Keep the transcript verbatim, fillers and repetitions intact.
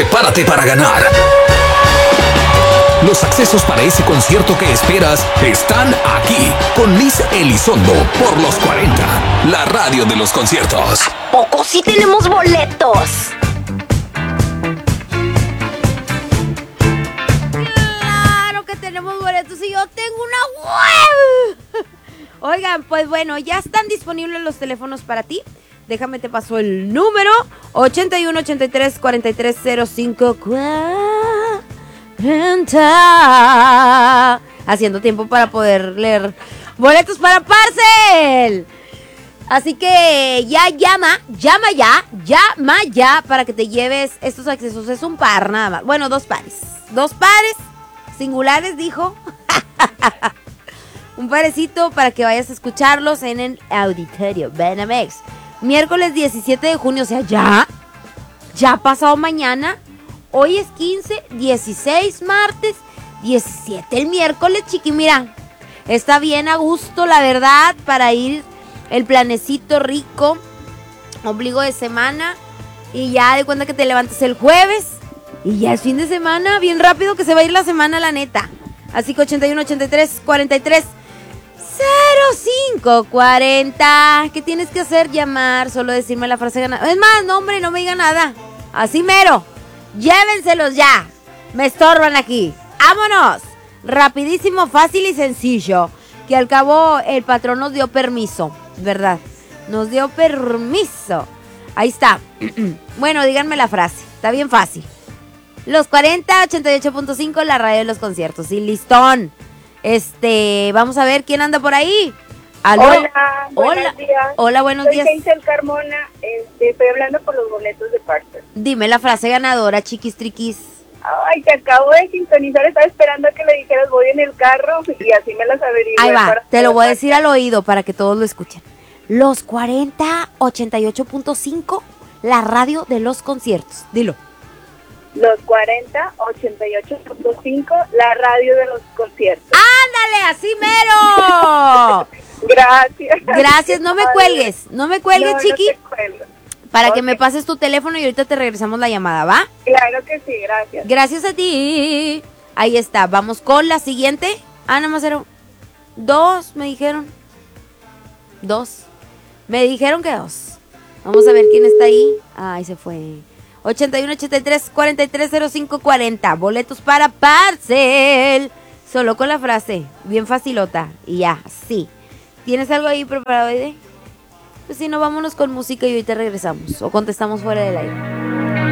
prepárate para ganar. Los accesos para ese concierto que esperas están aquí, con Liz Elizondo por los cuarenta, la radio de los conciertos. ¿A poco sí tenemos boletos? Claro que tenemos boletos y yo tengo una web. Oigan, pues bueno, ya están disponibles los teléfonos para ti. Déjame te paso el número ochenta y uno, ochenta y tres, cuarenta y tres cero cinco cuarenta. Haciendo tiempo para poder leer boletos para Parcel. Así que ya llama, llama ya, llama ya para que te lleves estos accesos. Es un par nada más. Bueno, dos pares. Dos pares singulares, dijo. Un parecito para que vayas a escucharlos en el auditorio Banamex. Miércoles diecisiete de junio, o sea, ya, ya pasado mañana. Hoy es quince, dieciséis, martes, diecisiete, el miércoles, chiqui, mira. Está bien a gusto, la verdad, para ir el planecito rico, ombligo de semana. Y ya de cuenta que te levantas el jueves y ya es fin de semana, bien rápido que se va a ir la semana, la neta. Así que ochenta y uno, ochenta y tres, cuarenta y tres cero cinco cuarenta. ¿Qué tienes que hacer? Llamar, solo decirme la frase ganadora. Es más, no, hombre, no me diga nada. Así mero. Llévenselos ya. Me estorban aquí. ¡Vámonos! Rapidísimo, fácil y sencillo. Que al cabo el patrón nos dio permiso, ¿verdad? Nos dio permiso. Ahí está. Bueno, díganme la frase. Está bien fácil. Los cuarenta, ochenta y ocho punto cinco, la radio de los conciertos. Y listón. Este, vamos a ver quién anda por ahí. ¿Aló? Hola, buenos Hola. días. Hola, buenos Soy días. Hazel Carmona, este, estoy hablando por los boletos de Parcel. Dime la frase ganadora, chiquis triquis. Ay, te acabo de sintonizar, estaba esperando a que le dijeras voy en el carro y así me las averigué. Ahí va, para te lo voy a poder- decir al oído para que todos lo escuchen. Los cuarenta, ochenta y ocho punto cinco, la radio de los conciertos. Dilo. Los cuarenta, ochenta y ocho punto cinco, la radio de los conciertos. ¡Ándale, así mero! Gracias. Gracias, no me Ay, cuelgues, no me cuelgues, no, chiqui, No te cuelgo. para que Ok. me pases tu teléfono y ahorita te regresamos la llamada, ¿va? Claro que sí, gracias. Gracias a ti. Ahí está, vamos con la siguiente. Ah, nada más era dos, me dijeron. Dos. Me dijeron que dos. Vamos a ver quién está ahí. Ay, se fue. ochenta y uno, ochenta y tres, cuarenta y tres cero cinco cuarenta. Boletos para Parcel. Solo con la frase. Bien facilota. Y ya, sí. ¿Tienes algo ahí preparado, Aide? Pues si no, vámonos con música y ahorita regresamos. O contestamos fuera del aire.